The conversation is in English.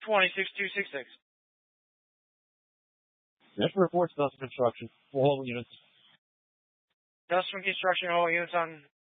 220-6266. National reports Dustin Construction. All units. Dustin Construction, all units on